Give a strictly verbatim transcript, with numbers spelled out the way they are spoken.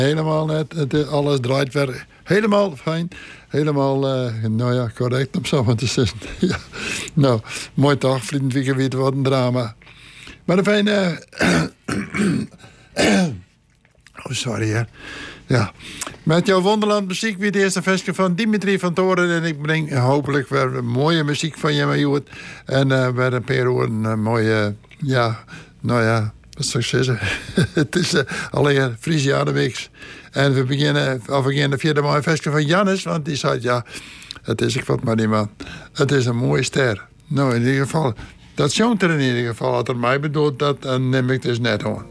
Helemaal net. Het, alles draait weer helemaal fijn. Helemaal, uh, nou ja, correct om zo maar te zeggen. Ja. Nou, mooi toch. Vliegend weekend weer wat een drama. Maar de fijne... oh, sorry hè. Ja. Met jouw Wonderland muziek weer de eerste versie van Dimitri van Toren. En ik breng hopelijk weer mooie muziek van je mee uit. En uh, weer een paar uur een uh, mooie... ja, nou ja... Wat zou ik zeggen? Het is uh, alleen Friesianeweeks. En we beginnen, of we beginnen via de mooie versie van Jannes. Want die zei, ja, het is ik wat maar die man. Het is een mooie ster. Nou, in ieder geval... Dat zongt er in ieder geval. Wat er mij bedoelt, dat uh, neem ik dus net aan.